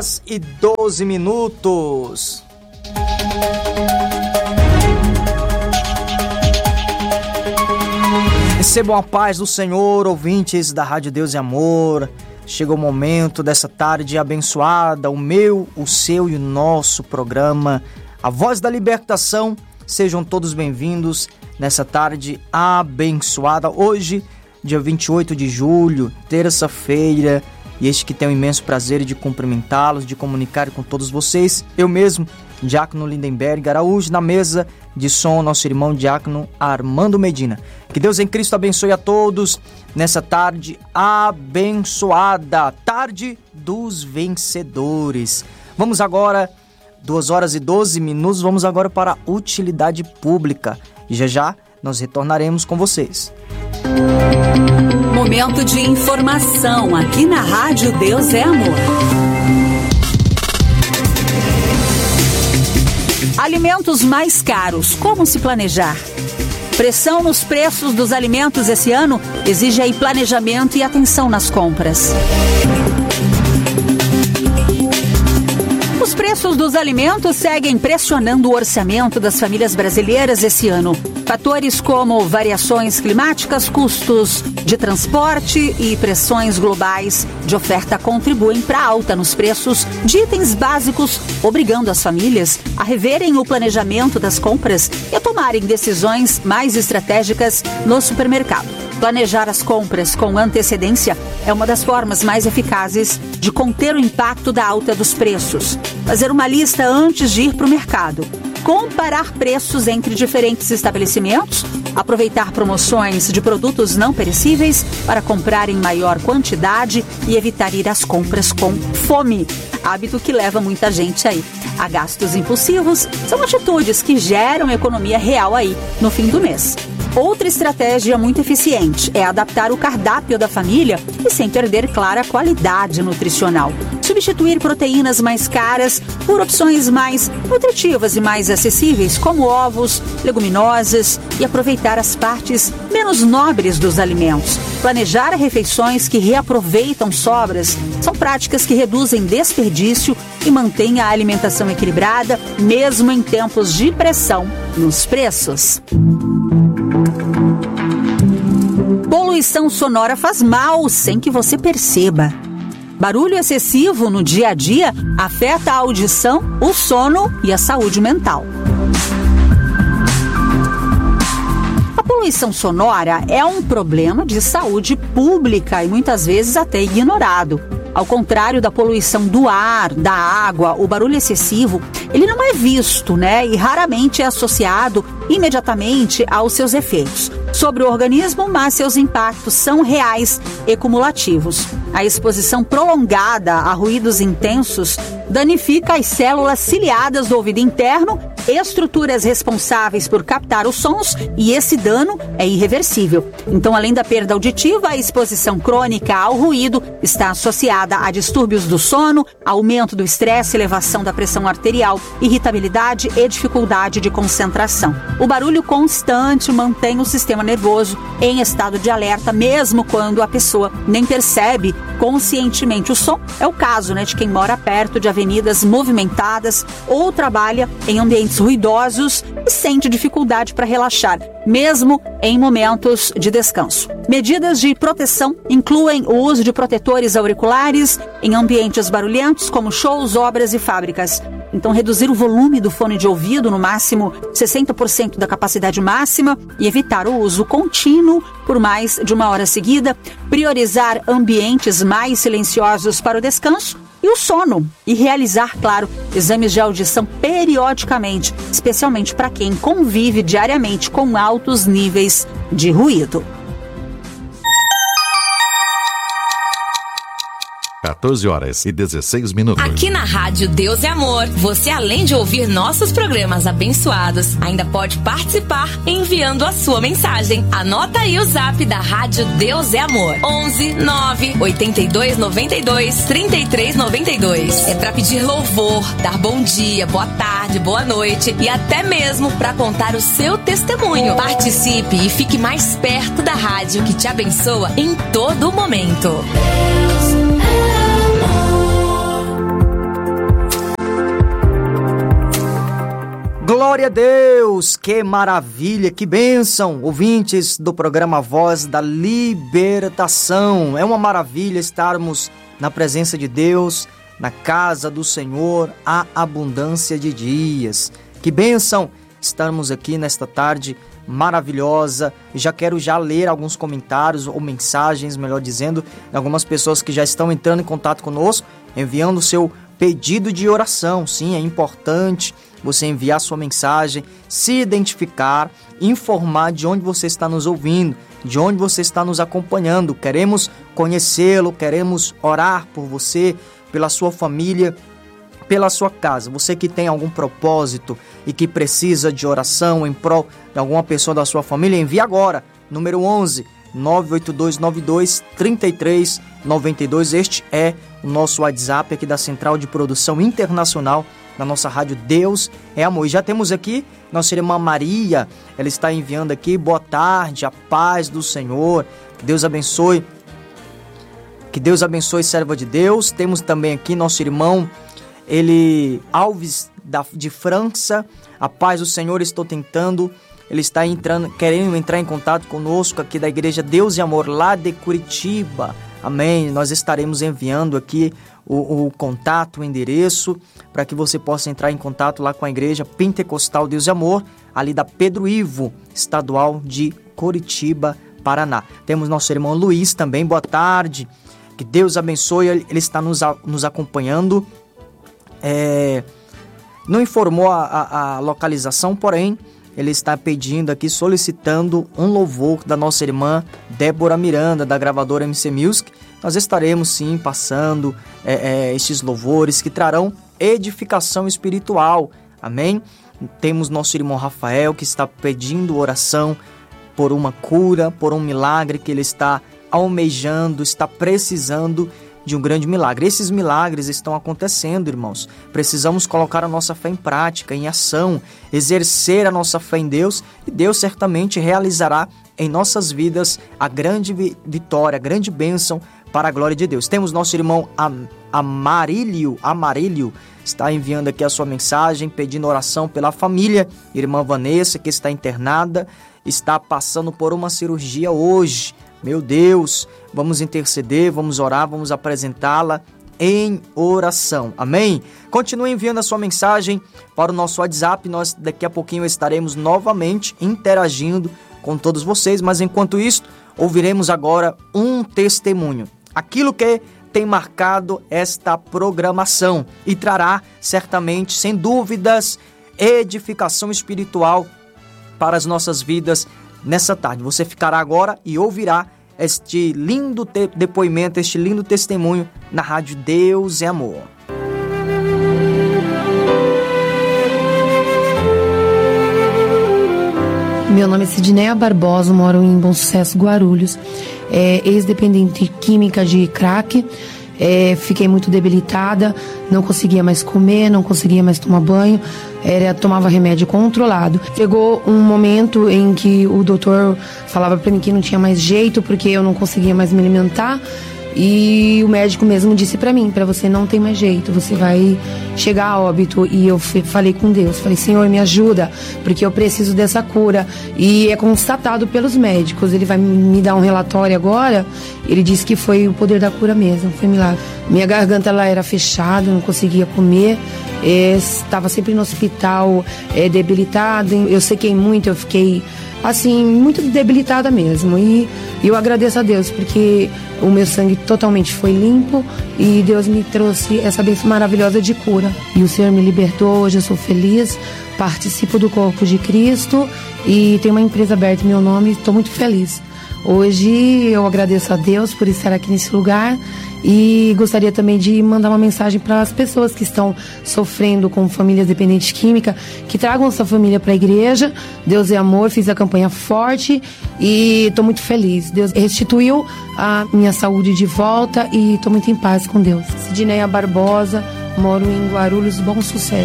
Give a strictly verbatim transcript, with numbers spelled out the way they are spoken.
horas e doze minutos. Recebam a paz do Senhor, ouvintes da Rádio Deus e Amor. Chega o momento dessa tarde abençoada, o meu, o seu e o nosso programa, A Voz da Libertação. Sejam todos bem-vindos nessa tarde abençoada. Hoje, dia vinte e oito de julho, terça-feira, e este que tem o imenso prazer de cumprimentá-los, de comunicar com todos vocês. Eu mesmo, Diácono Lindenberg Araújo, na mesa de som, nosso irmão Diácono Armando Medina. Que Deus em Cristo abençoe a todos nessa tarde abençoada, tarde dos vencedores. Vamos agora, duas horas e doze minutos, vamos agora para a utilidade pública. E já já nós retornaremos com vocês. Momento de informação aqui na Rádio Deus é Amor. Alimentos mais caros, como se planejar? Pressão nos preços dos alimentos esse ano exige aí planejamento e atenção nas compras. Os preços dos alimentos seguem pressionando o orçamento das famílias brasileiras esse ano. Fatores como variações climáticas, custos de transporte e pressões globais de oferta contribuem para a alta nos preços de itens básicos, obrigando as famílias a reverem o planejamento das compras e a tomarem decisões mais estratégicas no supermercado. Planejar as compras com antecedência é uma das formas mais eficazes de conter o impacto da alta dos preços. Fazer uma lista antes de ir para o mercado. Comparar preços entre diferentes estabelecimentos, aproveitar promoções de produtos não perecíveis para comprar em maior quantidade e evitar ir às compras com fome. Hábito que leva muita gente aí a gastos impulsivos. São atitudes que geram economia real aí no fim do mês. Outra estratégia muito eficiente é adaptar o cardápio da família e sem perder, claro, a qualidade nutricional. Substituir proteínas mais caras por opções mais nutritivas e mais acessíveis, como ovos, leguminosas, e aproveitar as partes menos nobres dos alimentos. Planejar refeições que reaproveitam sobras são práticas que reduzem desperdício e mantêm a alimentação equilibrada, mesmo em tempos de pressão nos preços. Poluição sonora faz mal sem que você perceba. Barulho excessivo no dia a dia afeta a audição, o sono e a saúde mental. A poluição sonora é um problema de saúde pública e muitas vezes até ignorado. Ao contrário da poluição do ar, da água, o barulho excessivo, ele não é visto, né? E raramente é associado imediatamente aos seus efeitos sobre o organismo, mas seus impactos são reais e cumulativos. A exposição prolongada a ruídos intensos danifica as células ciliadas do ouvido interno, estruturas responsáveis por captar os sons, e esse dano é irreversível. Então, além da perda auditiva, a exposição crônica ao ruído está associada a distúrbios do sono, aumento do estresse, elevação da pressão arterial, irritabilidade e dificuldade de concentração. O barulho constante mantém o sistema nervoso em estado de alerta, mesmo quando a pessoa nem percebe conscientemente o som. É o caso, né, de quem mora perto de avenidas movimentadas ou trabalha em ambientes ruidosos e sente dificuldade para relaxar, mesmo em momentos de descanso. Medidas de proteção incluem o uso de protetores auriculares em ambientes barulhentos, como shows, obras e fábricas. Então, reduzir o volume do fone de ouvido no máximo sessenta por cento da capacidade máxima e evitar o uso contínuo por mais de uma hora seguida. Priorizar ambientes mais silenciosos para o descanso e o sono. E realizar, claro, exames de audição periodicamente, especialmente para quem convive diariamente com altos níveis de ruído. quatorze horas e dezesseis minutos. Aqui na Rádio Deus é Amor, você, além de ouvir nossos programas abençoados, ainda pode participar enviando a sua mensagem. Anota aí o zap da Rádio Deus é Amor: onze nove oito dois nove dois três três nove dois. É para pedir louvor, dar bom dia, boa tarde, boa noite e até mesmo para contar o seu testemunho. Participe e fique mais perto da rádio que te abençoa em todo momento. Glória a Deus, que maravilha, que bênção, ouvintes do programa Voz da Libertação. É uma maravilha estarmos na presença de Deus, na casa do Senhor, a abundância de dias. Que bênção estarmos aqui nesta tarde maravilhosa. Já quero já ler alguns comentários ou mensagens, melhor dizendo, de algumas pessoas que já estão entrando em contato conosco, enviando o seu pedido de oração. Sim, é importante você enviar sua mensagem, se identificar, informar de onde você está nos ouvindo, de onde você está nos acompanhando. Queremos conhecê-lo, queremos orar por você, pela sua família, pela sua casa. Você que tem algum propósito e que precisa de oração em prol de alguma pessoa da sua família, envie agora, número onze, nove oito dois nove dois, três três nove dois. Este é o nosso WhatsApp aqui da Central de Produção Internacional da nossa rádio Deus é Amor. E já temos aqui nossa irmã Maria, ela está enviando aqui: boa tarde, a paz do Senhor, que Deus abençoe, que Deus abençoe, serva de Deus. Temos também aqui nosso irmão, ele, Alves da, de França: a paz do Senhor, estou tentando, ele está entrando, querendo entrar em contato conosco aqui da Igreja Deus e Amor, lá de Curitiba. Amém. Nós estaremos enviando aqui o, o contato, o endereço, para que você possa entrar em contato lá com a Igreja Pentecostal Deus e Amor, ali da Pedro Ivo, estadual de Curitiba, Paraná. Temos nosso irmão Luiz também. Boa tarde, que Deus abençoe, ele está nos, nos acompanhando. É, não informou a, a, a localização, porém ele está pedindo aqui, solicitando um louvor da nossa irmã Débora Miranda, da gravadora M C Music. Nós estaremos sim passando é, é, estes louvores que trarão edificação espiritual. Amém? Temos nosso irmão Rafael, que está pedindo oração por uma cura, por um milagre que ele está almejando, está precisando de um grande milagre. Esses milagres estão acontecendo, irmãos. Precisamos colocar a nossa fé em prática, em ação, exercer a nossa fé em Deus, e Deus certamente realizará em nossas vidas a grande vitória, a grande bênção para a glória de Deus. Temos nosso irmão Am- Amarílio, Amarílio, está enviando aqui a sua mensagem, pedindo oração pela família. Irmã Vanessa, que está internada, está passando por uma cirurgia hoje. Meu Deus, vamos interceder, vamos orar, vamos apresentá-la em oração. Amém? Continue enviando a sua mensagem para o nosso WhatsApp. Nós daqui a pouquinho estaremos novamente interagindo com todos vocês, mas enquanto isso, ouviremos agora um testemunho. Aquilo que tem marcado esta programação e trará certamente, sem dúvidas, edificação espiritual para as nossas vidas nessa tarde. Você ficará agora e ouvirá este lindo te- depoimento, este lindo testemunho na rádio Deus é Amor. Meu nome é Sidneia Barbosa, moro em Bom Sucesso, Guarulhos. É, ex-dependente química de crack. É, fiquei muito debilitada, não conseguia mais comer, não conseguia mais tomar banho, era, tomava remédio controlado. Chegou um momento em que o doutor falava para mim que não tinha mais jeito, porque eu não conseguia mais me alimentar, e o médico mesmo disse para mim: para você não tem mais jeito, você vai chegar a óbito. E eu falei com Deus, falei: Senhor, me ajuda, porque eu preciso dessa cura. E é constatado pelos médicos, ele vai me dar um relatório agora, ele disse que foi o poder da cura mesmo, foi milagre. Minha garganta ela era fechada, não conseguia comer, é, estava sempre no hospital, é, debilitada, eu sequei muito, eu fiquei assim, muito debilitada mesmo. E eu agradeço a Deus, porque o meu sangue totalmente foi limpo e Deus me trouxe essa bênção maravilhosa de cura. E o Senhor me libertou, hoje eu sou feliz, participo do corpo de Cristo e tenho uma empresa aberta em meu nome, estou muito feliz. Hoje eu agradeço a Deus por estar aqui nesse lugar e gostaria também de mandar uma mensagem para as pessoas que estão sofrendo com famílias dependentes de química, que tragam essa família para a igreja. Deus é Amor, fiz a campanha forte e estou muito feliz. Deus restituiu a minha saúde de volta e estou muito em paz com Deus. Sidneia Barbosa, moro em Guarulhos, Bom Sucesso.